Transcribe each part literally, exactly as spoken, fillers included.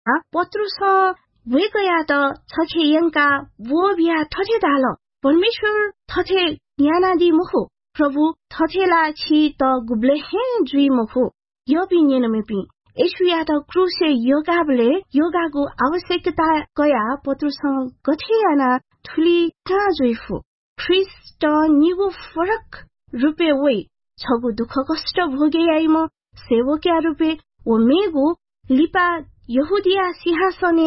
पत्रुस वेकया त छखे यंका वो बिया थथे दाल परमेश्वर थथे ज्ञानादि मुखो प्रभु थथेला छि त गुब्ले हे जुई मुखो यो पिन्यन मेपि एशुया त क्रुसे योगाबले योगाको आवश्यकता कया पत्रुसँग गथेयाना थुली का जुइफु ख्रिस्ट निगो फरक रुपे वै छगु दुख कष्ट भोगे आइम सेवक्या रुपे ओ मेगु लिपा यहुदिया सिंहासने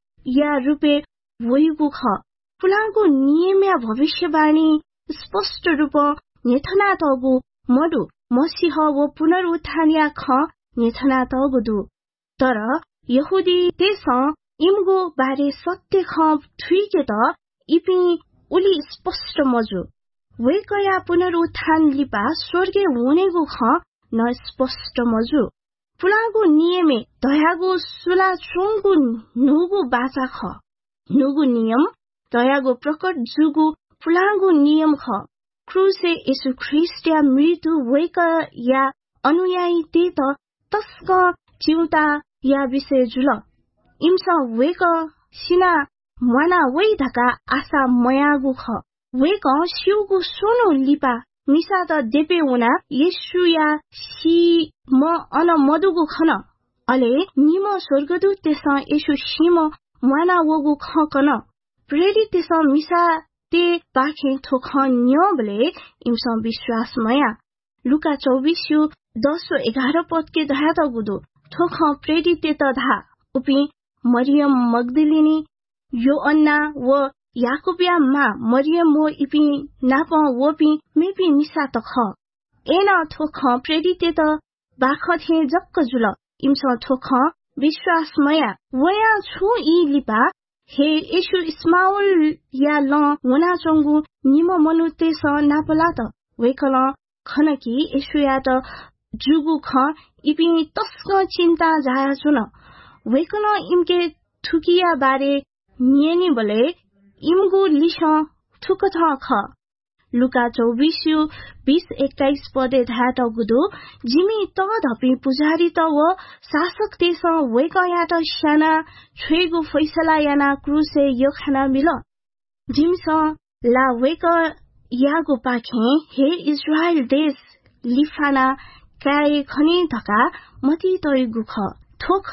या रूपे वैगु ख पुलाको नियमया भविष्यवाणी स्पष्ट रूप नेथना तगु मडु मसीह व पुनरुत्थानिया ख नेथना तगुदु तर यहुदी देश इमगो बारे सत्य ख थुइके त इपि उली स्पष्ट मजु वेकया पुनरुत्थान लिपा स्वर्गे हुनेगु ख न स्पष्ट मजु पुलागु नियमे दयागु सुला चोंगु नुगु बाचा ख नुगु नियम दयागु प्रकट जुगु पुलागु नियम ख क्रुसे यसु ख्रिस्टिया मृत्यु वेक या अनुयायी ते त तस्क चिउता या विषय जुल इमसा वेक सिना मना वै धका आशा मयागु ख वेक शिवगु सोनु लिपा मिसा त देपे उना येशु या सी म अन मदुगु खन अले निम स्वर्गदूत तेस येशु सिम माना वगु ख कन प्रेरित तेस मिसा ते पाखे थोख न्यबले इमस विश्वास मया लुका चौबीस दस एघार पद के दहा त गुदु थोख प्रेरित त धा उपि मरियम मग्दलिनी यो अन्ना व याकुबिया मा मरियम वो इपि नाप वोपि मेपि मिसा त ख एन थोख प्रेरित त बाख थे जक्क जुल इमस थोख विश्वासमया वया छु इ लिपा हे येशु इस्माउल या ल वना चंगु निम मनुते स नापला त वेकल खनकी येशु या त जुगु ख इपि तस्क चिन्ता जाया चुन वेकल इमके थुकिया बारे नियनी बले इमगु लिस थुक थ ख लुका चौबीस बीस एक्काइस पदे धा त गुदु जिमी त धपी पुजारी त व शासक तेस वेकया त साना छेगु फैसला याना क्रुसे यो खाना मिल जिमस ला वेक यागु पाखे हे इजरायल देश लिफाना काय खनि धका मति तयगु ख थोख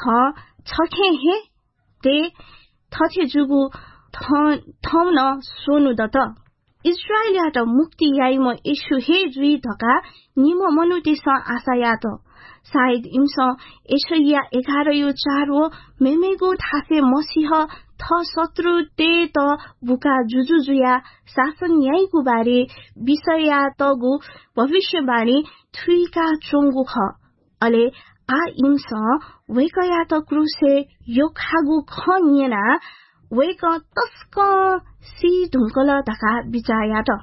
छखे हे ते थथे जुगु थम न सोनु दत इजरायल यात मुक्ति याइ म येशु हे जुई धका निम मनुतेस आशा यात सायद इमस एशैया एघार यो चार हो मेमेगो थासे मसीह थ शत्रु ते त बुका जुजुजुया शासन याइगु बारे विषया तगु भविष्यवाणी थुइका चोंगु ख अले आ इमस वेकया त क्रुसे यो खागु ख नियना वेक तस्क सी ढुंकल धका बिचाया त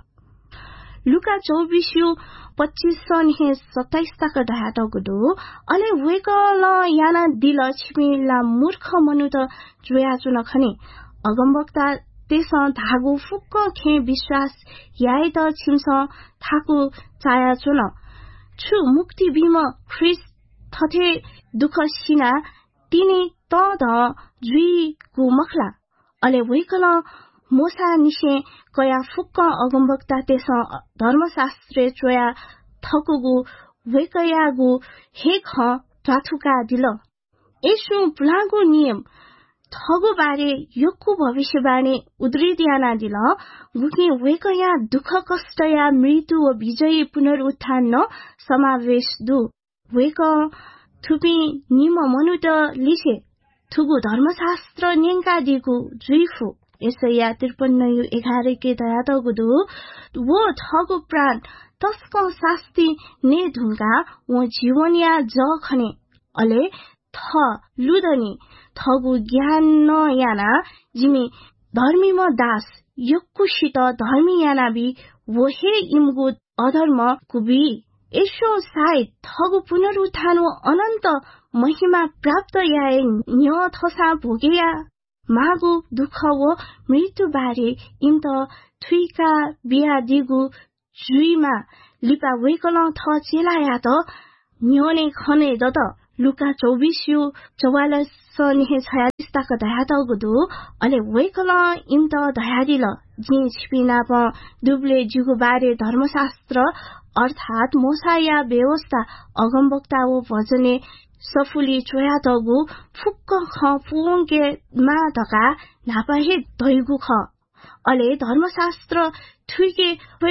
लुका चौबीस पच्चीस ने सत्ताइस तक दहा त गुदु अले वेकल याना दिल छिमिला मूर्ख मनु त जोया चुन खने अगमवक्ता तेस धागु फुक्क खे विश्वास याइ त छिमस थाकु चाया चुन छु मुक्ति बिम ख्रिस्ट थथे दुख सिना तिनी त ध जुई गु मखला अले वेकल मोसा निशे कया फुक्क अगमवक्ता तेस धर्मशास्त्रे चोया थकुगु वेकयागु हे ख थाथुका दिल यसु पुलागु नियम थगु बारे योगु भविष्यवाणी उद्रिदियाना दिल गुकी वेकया दुख कष्ट या मृत्यु व विजयी पुनरुत्थान न समावेश दु वेक थुपी निम मनुत लिसे थुगु धर्मशास्त्र नेंका दिगु जुइफु यसैया त्रिपन्न यो एघार के दया त गुदु वो थगु प्राण तस्क शास्ति ने ढुंगा वो जीवन या ज खने अले थ लुदनी थगु ज्ञान न याना जिमी धर्मी म दास यक्कुशित धर्मी याना बि वो हे इमगु अधर्म कुबी यसो सायद थगु पुनरुत्थान अनन्त महिमा प्राप्त याए न्य थसा भोगेया मागु दुख व मृत्यु बारे इन्त थुइका बिया दिगु जुइमा लिपा वेकल थ चेलाया त न्योने खने दत Luka चौबिस चौवालिस निहे छयालिस तक दयाता गुदु अले वेकला इम्त दयादिल जिन छिपिना प दुबले जुगु बारे धर्मशास्त्र अर्थात मोसाया व्यवस्था अगमवक्ता व भजने सफुली चोया तगु फुक्क ख पुंगे मा दका नापाहे दैगु ख अले धर्मशास्त्र थुके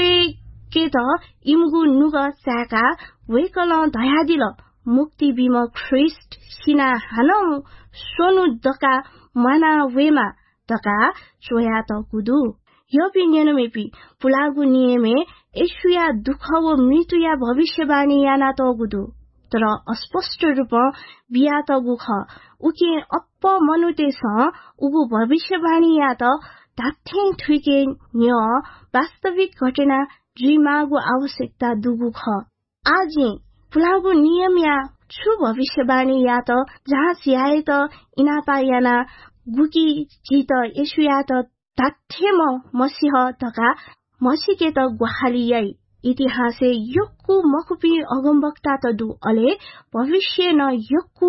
के त इमगु नुग चाका वेकला दयादिल मुक्ति बिम ख्रिस्ट सिना हानो सोनु दका माना वेमा दका चोया त कुदु यो पिन्यनमेपि पुलागु नियमे एशुया दुख व मृत्यु या भविष्यवाणी याना त गुदु तर अस्पष्ट रूप बिया त गुख उके अप्प मनुते स उगु भविष्यवाणी या त ताथे ठुके न्य वास्तविक घटना द्विमागु आवश्यकता दुगु ख आजि पुलागु नियम या छु भविष्यवाणी या त जहाँ सियाए त इनापा याना गुकी जित एशुया त ताथे म मसीह तका मसीके त गुहाली याई इतिहासे योक्कु मकुपी अगमवक्ता त दु अले भविष्य न योक्कु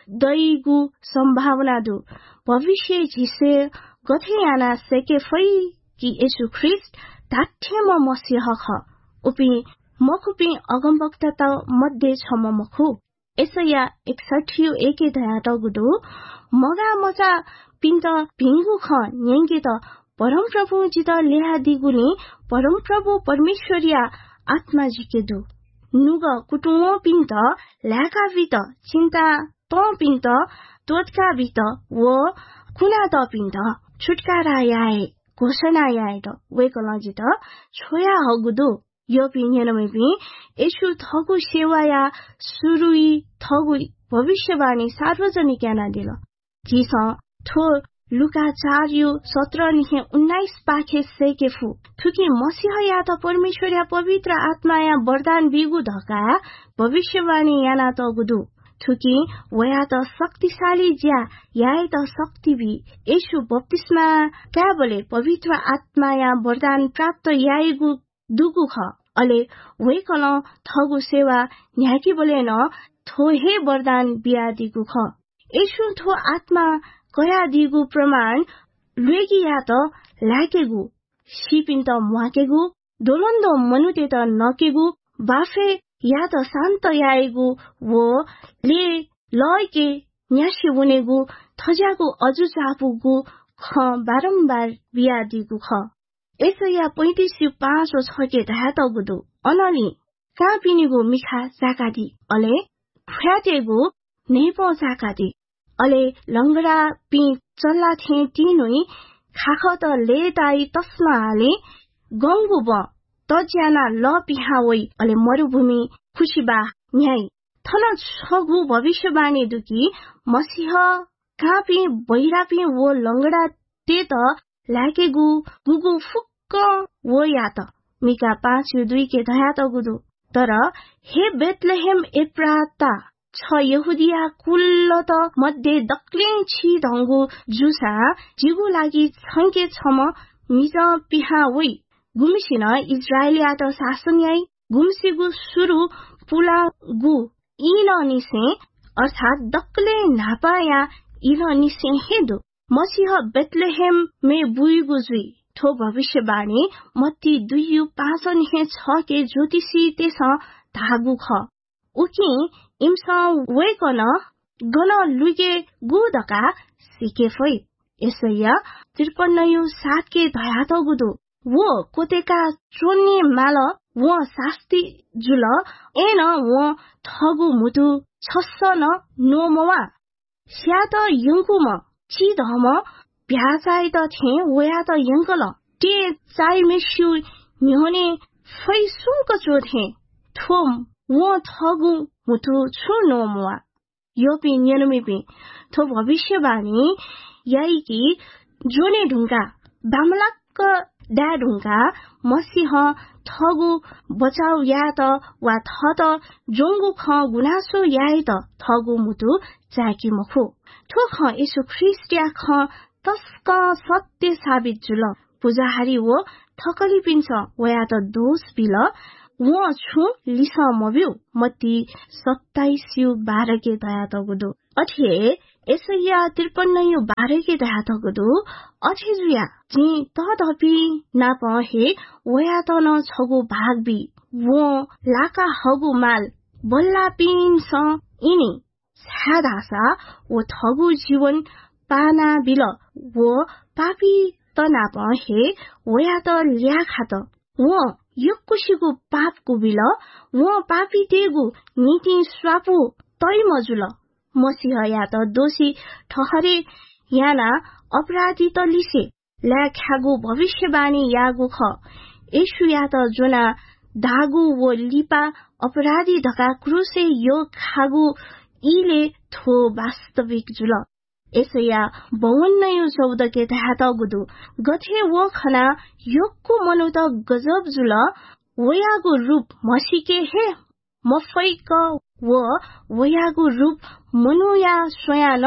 दैगु सम्भावना दु भविष्य जिसे गथे याना सेके फै कि येशु ख्रिस्ट ताथे म मसीह ख उपी मकुपी अगमवक्ता त मध्ये छ म मखु यसया एकसठी एके दया त गुदु मगा मजा पिन्त भिंगु ख न्यंगे त परम प्रभु जित लेहा दिगुनी परम प्रभु परमेश्वरिया आत्मा जिकेदु नुग कुटुंगो पिन्त ल्याका बित चिन्ता त पिन्त तोटका बित वो कुना त पिन्त छुटकारा याए घोषणा याए त वेकला जित छोया हगुदु यो पिन्यनमे पि येशु थगु सेवा या सुरुई थगु भविष्यवाणी सार्वजनिक याना दिल जिस थो लुका चार यो सत्र निहे उन्नाइस पाखे सेके फु थुकी मसीह या त परमेश्वर या पवित्र आत्मा या वरदान बिगु धका भविष्यवाणी याना त गुदु थुकी वया त शक्तिशाली ज्या याए त शक्ति बि येशु बप्तिस्मा क्या बोले पवित्र आत्मा या वरदान प्राप्त याएगु दुगु ख अले वेकल थगु सेवा न्याकी बोले न थो हे वरदान बिया दिगु ख येशु थो आत्मा कया दिगु प्रमाण लुएगी त लाकेगु सिपिन त मुहाकेगु दोलन्दो मनुते त नकेगु बाफे या त शान्त याएगु वो ले लयके न्यासी बुनेगु थजागु अजु चापुगु ख बारम्बार बिया दिगु ख यसया पैंतिस पाँच छके धात गुदु अनली कहाँ पिनेगु मिठा चाकादी अले ख्यातेगु नेपो चाकादी अले लंगडा पि चल्ला थे तीनुई खाख त ले दाई तस्मा हाले गंगु ब तज्याना ल पिहावई अले मरुभूमि खुशीबा न्याई थन छगु भविष्यवाणी दुकी मसीह कापी बैरापी वो लंगडा ते त लाकेगु गुगु फुक्क वो या त मिका पाँच दुई के धया त गुदु तर हे बेतलेहेम एप्राता छ यहुदिया कुल्ल त मध्ये दक्लिङ छि ढंगु जुसा जिगु लागि छंके छम मिज पिहा वई गुमिसिन इजरायलिया त शासन याई गुमसिगु सुरु पुला गु इल निसे अर्थात दक्ले नापाया इल निसे हेदु मसीह बेतलेहेम मे बुइगु जुई थो भविष्यवाणी मत्ती दुई पाँच निहे छ के ज्योतिषी तेस धागु ख उकी इम्सा वेकन गन लुगे गुदका सिके फै यसैया त्रिपन्न यो सात के धया त गुदु वो कोतेका चोन्ने माल वो शास्ति जुल एन वो थगु मुटु छस्स न नोमवा स्यात यंकुम ची धम भ्याचाइ त थे वया त यंकल ते चाइ मेस्यु न्योने फै सुक चोथे थोम वो थगु मुटु छु नोमवा यो पि न्यनमेपि थो भविष्यवाणी याई कि जोने ढुंगा बामलाक डा ढुंगा मसीह थगु बचाउ या त वा थ त जोंगु ख गुनासो याई त थगु मुटु चाकी मखु थो ख यसु ख्रिस्टिया ख तस्क सत्य साबित जुल पूजाहारी वो थकली पिन्छ वया त दोष बिल वो छु लिसा मब्यू मत्ती सत्ताइस यु बाह्र के दया तगुदु अठे एसैया त्रिपन्न यु बाह्र के दया तगुदु अठे जुया जी त धपी नाप हे वया त न छगु भाग बि वो लाका हगु माल बल्ला पिन स इनी सादासा वो थगु जीवन पाना बिल वो पापी त नाप हे वया त ल्या खात वो युकुशीको पापको बिल वो पापी तेगु नीति स्वापु तै मजुल मसीह या त दोषी ठहरे याना अपराधी त लिसे ल्या ख्यागु भविष्यवाणी यागु ख यशु या त जोना दागु वो लिपा अपराधी धका क्रुसे यो खागु इले थो वास्तविक जुल यसैया बाउन्न यो चौध के तहत गुदु गथे वो खना योगको मनु त गजब जुल वयागु रूप मसीके हे मफैक वो वयागु रूप मनुया स्वयान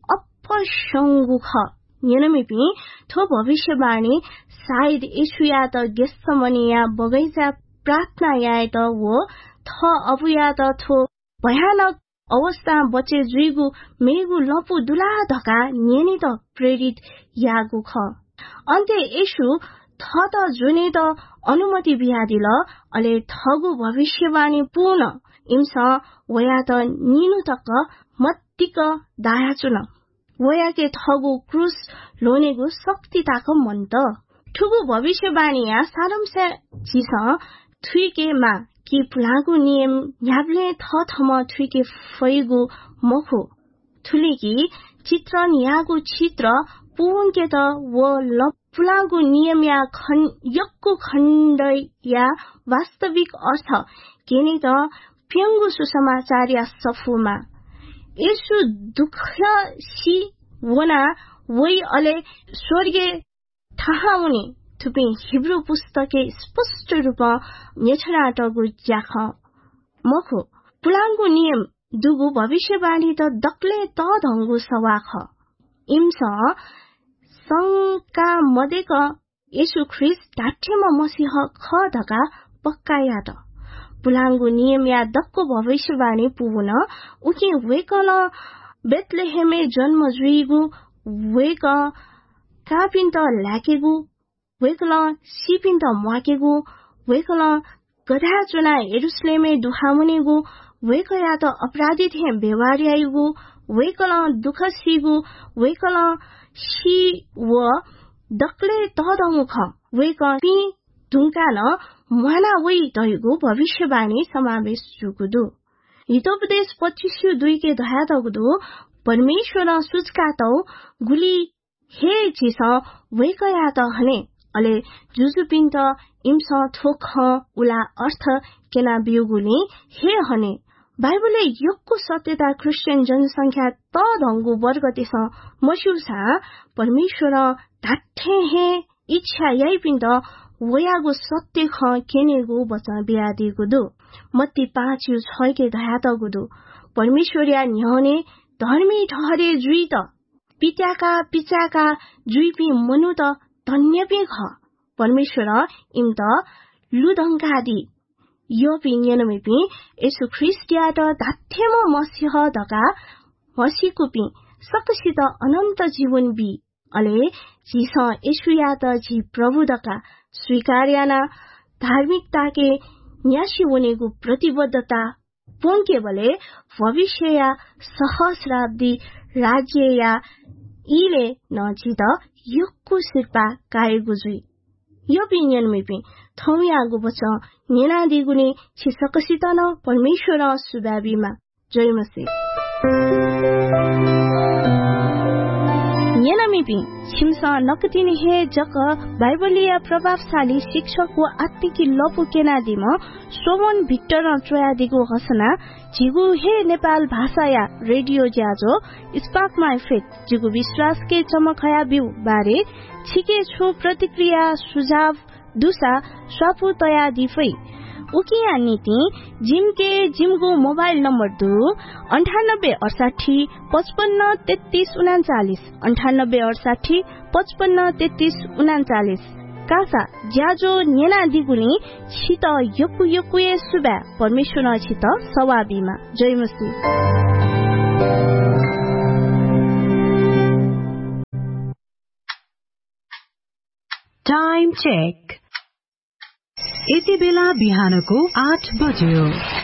अपशंगु ख यनमेपि थो भविष्यवाणी सायद यशुया त गेस्तमनिया बगैचा प्रार्थना याए त वो थ अबुया त थो भयानक अवस्था बचे जुइगु मेगु लपु दुला धका नियनि त प्रेरित यागु ख अन्ते यशु थ त जुने त अनुमति बिहादिल अले थगु भविष्यवाणी पूर्ण इम्स वया त निनु तक मत्तिक दाया चुन वया के थगु क्रुस लोनेगु शक्ति ताक मन त ठुगु भविष्यवाणी या सारम से जिस थुइके मा कि पुलागु नियम याबले थ थम थुइके फैगु मखु थुलिकी चित्र नियागु चित्र पुंके त वो ल पुलागु नियम या खन यक्कु खण्ड या वास्तविक अर्थ केने त प्यंगु सुसमाचार या सफुमा यसु दुख सी वना वै अले स्वर्गे थाहाउने थुपी हिब्रू पुस्तके स्पष्ट रूपमा नेछनाटगु ज्याख मखु पुलाङ्गु नियम दुगु भविष्यवाणी त दक्ले त धंगु सवाख इम्स संका मदेक यसु ख्रिस्ट ढाठेमा मसीह ख धका पक्काया त पुलाङ्गु नियम या दक्को भविष्यवाणी पुगुन उके वेकल बेतलेहेमे जन्म जुइगु वेक कापिन त ल्याकेगु वेकल सिपिन त म्वाकेगु वेकल गधा चुना यरुसलेमे दुहामुनेगु वेकया त अपराधी थे बेवारियाइगु वेकल दुख सिगु वेकल सी व दक्ले तदंगु ख वेक पि दुंका न मुहाना वै तयगु भविष्यवाणी समावेश जुगुदु हितोपदेश पच्चीस दुई के दया तगुदु परमेश्वर सुचका तौ गुली हे चिस वेकया त हने अले जुजुपिन त इम्स थोख उला अर्थ केना बिउगुली हे हने बाइबलले योगको सत्यता क्रिस्चियन जनसंख्या त धंगु वर्ग तेस मसुसा परमेश्वर ढाठे हे इच्छा यही पिन त वयागु सत्य ख केनेगु वचन बियादिगु दु मत्ती पाँच यु छ के दया तगुदु परमेश्वरया न्याउने धर्मी ठहरे जुइ त पित्याका पिचाका जुइपी मनु त धन्यपी ख परमेश्वर इम त लुदंकादि यो पिनियनमेपि यसु ख्रिस्टिया त धाथेम मसीह धका मसीकुपि सकसित अनन्त जीवन बि अले जिस यसुया त जी प्रभु धका स्वीकार्याना धार्मिकताके न्यासी हुनेगु प्रतिबद्धता पुन केवले भविष्य या सहस्राब्दी राज्य या इले नजिद युक्कु सिर्पा कायगु जुइ यो पिनियन मेपि थौयागु बच नेना दिगुने छिसकसित न परमेश्वर सुबाबीमा जय मसीह नेनामेपि छिमसा नकतिने हे जक बाइबलीय प्रभावशाली शिक्षक व आत्मिकी लपु केनादिम सोमन भिक्टर ट्रोयादिगु घोषणा जिगु हे नेपाल भाषा या रेडियो ज्याजो स्पार्क माई फेथ जिगु विश्वास के चमकया बिउ बारे छिके छु प्रतिक्रिया सुझाव दुसा स्वापु तया दिफै उकिया नीति जिम के जिमगु मोबाइल नम्बर दु अंठानब्बे अड़साठी पचपन्न तेत्तीस उनाचालीस अंठानब्बे अड़साठी पचपन्न तेत्तीस उनाचालीस कासा ज्याजो नेना दिगुनी छित यकु यकुए सुबा परमेश्वर छित सवाबीमा जय मसीह। Time check. यति बेला बिहानको आठ बज्यो।